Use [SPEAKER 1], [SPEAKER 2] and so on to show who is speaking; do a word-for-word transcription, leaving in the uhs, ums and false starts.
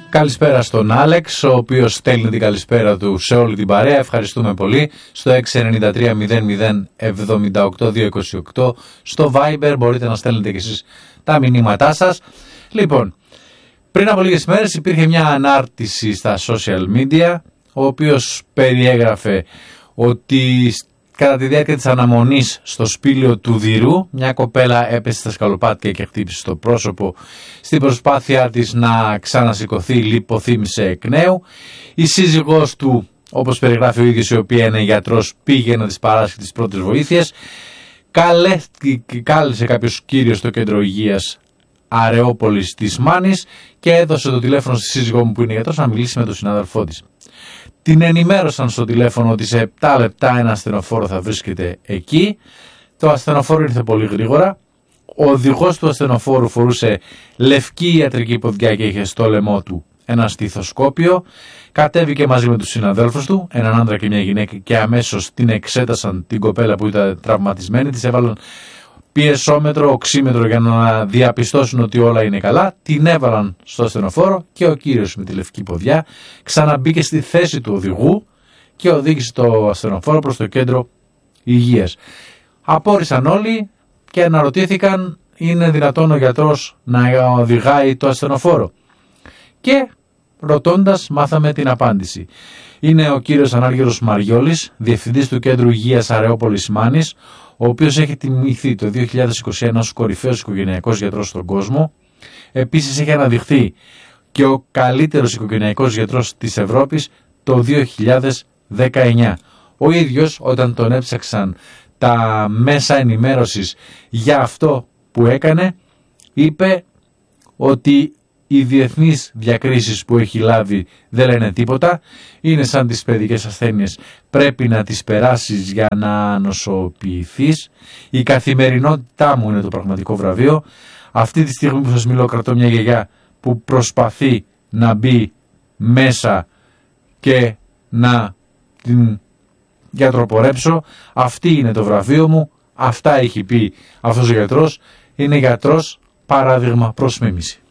[SPEAKER 1] Καλησπέρα στον Άλεξ, ο οποίος στέλνει την καλησπέρα του σε όλη την παρέα. Ευχαριστούμε πολύ. Στο έξι εννιά τρία μηδέν μηδέν εβδομήντα οκτώ διακόσια είκοσι οκτώ. Στο Viber μπορείτε να στέλνετε και εσείς τα μηνύματά σας. Λοιπόν, πριν από λίγες μέρες υπήρχε μια ανάρτηση στα social media, ο οποίος περιέγραφε ότι κατά τη διάρκεια της αναμονής στο σπήλαιο του Δηρού, μια κοπέλα έπεσε στα σκαλοπάτια και χτύπησε στο πρόσωπο στην προσπάθειά της να ξανασηκωθεί, λιποθύμησε εκ νέου. Η σύζυγός του, όπως περιγράφει ο ίδιος, η οποία είναι γιατρός, πήγε να της παράσχει τις πρώτες βοήθειες. Καλέ, κάλεσε κάποιος κύριος στο κέντρο υγείας Αρεόπολης της Μάνης και έδωσε το τηλέφωνο στη σύζυγό μου που είναι γιατρός να μιλήσει με τον συνάδελφό της. Την ενημέρωσαν στο τηλέφωνο ότι σε επτά λεπτά ένα ασθενοφόρο θα βρίσκεται εκεί. Το ασθενοφόρο ήρθε πολύ γρήγορα. Ο οδηγός του ασθενοφόρου φορούσε λευκή ιατρική ποδιά και είχε στο λαιμό του ένα στιθοσκόπιο. Κατέβηκε μαζί με τους συναδέλφους του, έναν άντρα και μια γυναίκα, και αμέσως την εξέτασαν την κοπέλα που ήταν τραυματισμένη. Της έβαλαν πιεσόμετρο, οξύμετρο για να διαπιστώσουν ότι όλα είναι καλά. Την έβαλαν στο ασθενοφόρο και ο κύριος με τη λευκή ποδιά ξαναμπήκε στη θέση του οδηγού και οδήγησε το ασθενοφόρο προς το κέντρο υγείας. Απόρρισαν όλοι και αναρωτήθηκαν, είναι δυνατόν ο γιατρός να οδηγάει το ασθενοφόρο? Και ρωτώντας μάθαμε την απάντηση. Είναι ο κύριος Ανάργυρος Μαριόλης, διευθυντής του Κέντρου Υγείας Αρεόπολης Μάνης, ο οποίος έχει τιμηθεί το δύο χιλιάδες είκοσι ένα ως κορυφαίος οικογενειακός γιατρός στον κόσμο. Επίσης έχει αναδειχθεί και ο καλύτερος οικογενειακός γιατρός της Ευρώπης το δύο χιλιάδες δεκαεννιά. Ο ίδιος, όταν τον έψαξαν τα μέσα ενημέρωσης για αυτό που έκανε, είπε ότι οι διεθνείς διακρίσεις που έχει λάβει δεν λένε τίποτα. Είναι σαν τις παιδικές ασθένειες. Πρέπει να τις περάσεις για να νοσοποιηθείς. Η καθημερινότητά μου είναι το πραγματικό βραβείο. Αυτή τη στιγμή που σας μιλώ κρατώ μια γιαγιά που προσπαθεί να μπει μέσα και να την γιατροπορέψω. Αυτή είναι το βραβείο μου. Αυτά έχει πει αυτός ο γιατρός. Είναι γιατρός παράδειγμα προς μίμηση.